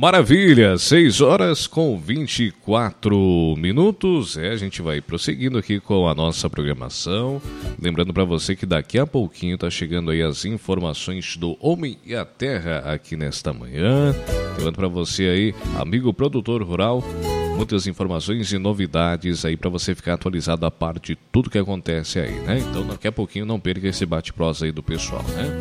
Maravilha, 6h24. A gente vai prosseguindo aqui com a nossa programação. Lembrando para você que daqui a pouquinho tá chegando aí as informações do Homem e a Terra aqui nesta manhã. Lembrando para você aí, amigo produtor rural, muitas informações e novidades aí para você ficar atualizado a par de tudo que acontece aí, né? Então daqui a pouquinho não perca esse bate-prosa aí do pessoal, né?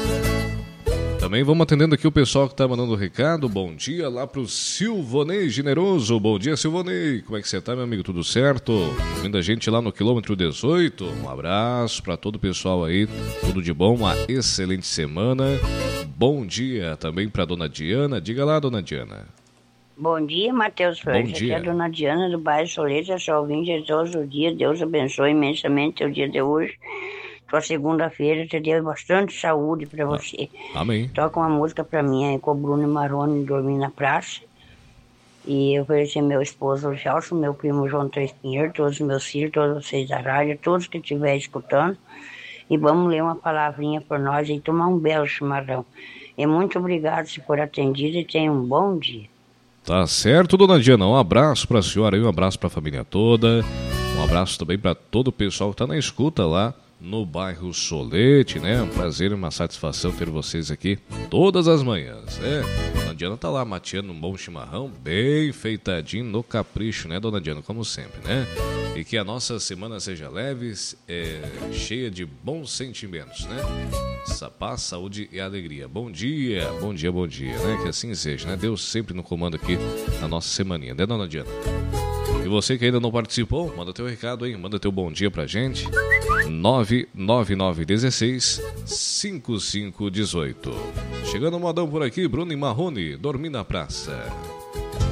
Também vamos atendendo aqui o pessoal que está mandando recado. Bom dia lá para o Silvonei Generoso. Bom dia, Silvonei. Como é que você está, meu amigo? Tudo certo? Vindo a gente lá no quilômetro 18. Um abraço para todo o pessoal aí. Tudo de bom, uma excelente semana. Bom dia também para dona Diana. Diga lá, dona Diana. Bom dia, Matheus Flores. Bom dia. Aqui é a dona Diana do bairro Soleta. Só ouvinte de todos os dias. Deus abençoe imensamente o dia de hoje. Tua segunda-feira te deu bastante saúde para você. Amém. Toca uma música para mim aí com o Bruno Marrone, Dormir na Praça. E eu ofereci meu esposo, o Gelson, meu primo João Três Pinheiro, todos os meus filhos, todos vocês da rádio, todos que estiverem escutando. E vamos ler uma palavrinha por nós e tomar um belo chimarrão. E muito obrigado por atendido e tenha um bom dia. Tá certo, dona Diana. Um abraço para a senhora e um abraço para a família toda. Um abraço também para todo o pessoal que está na escuta lá no bairro Solete, né? Um prazer e uma satisfação ter vocês aqui todas as manhãs, né? Dona Diana tá lá mateando um bom chimarrão, bem feitadinho no capricho, né, dona Diana? Como sempre, né? E que a nossa semana seja leve, cheia de bons sentimentos, né? Paz, saúde e alegria. Bom dia, bom dia, bom dia, né? Que assim seja, né? Deus sempre no comando aqui na nossa semaninha, né, dona Diana? E você que ainda não participou, manda teu recado aí, manda teu bom dia pra gente. 99916-5518. Chegando o modão por aqui, Bruno e Marrone, Dormir na Praça.